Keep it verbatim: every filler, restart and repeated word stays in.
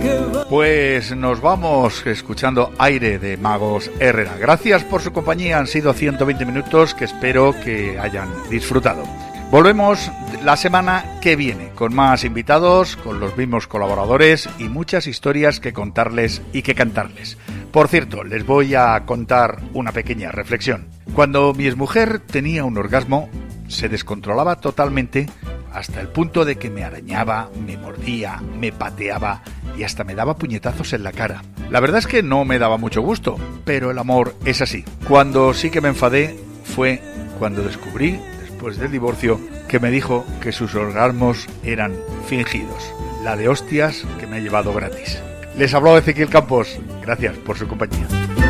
Pues nos vamos escuchando Aire de Magos Herrera. Gracias por su compañía, han sido ciento veinte minutos que espero que hayan disfrutado. Volvemos la semana que viene con más invitados, con los mismos colaboradores y muchas historias que contarles y que cantarles. Por cierto, les voy a contar una pequeña reflexión. Cuando mi exmujer tenía un orgasmo, se descontrolaba totalmente hasta el punto de que me arañaba, me mordía, me pateaba y hasta me daba puñetazos en la cara. La verdad es que no me daba mucho gusto, pero el amor es así. Cuando sí que me enfadé fue cuando descubrí, después del divorcio, que me dijo que sus orgasmos eran fingidos. La de hostias que me ha llevado gratis. Les habló Ezequiel Campos. Gracias por su compañía.